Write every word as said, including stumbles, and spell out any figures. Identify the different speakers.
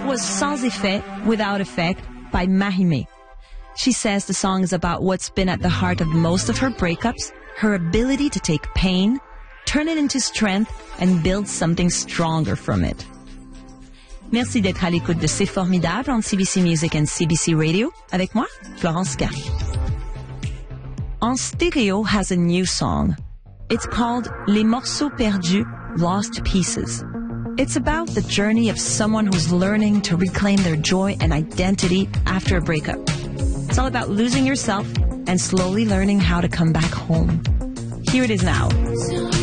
Speaker 1: was Sans Effet, Without Effect by Mahime. She says the song is about what's been at the heart of most of her breakups, her ability to take pain, turn it into strength, and build something stronger from it. Merci d'être à l'écoute de C'est Formidable en C B C Music and C B C Radio. Avec moi, Florence Carry. En Stereo has a new song. It's called Les Morceaux Perdus, Lost Pieces. It's about the journey of someone who's learning to reclaim their joy and identity after a breakup. It's all about losing yourself and slowly learning how to come back home. Here it is now.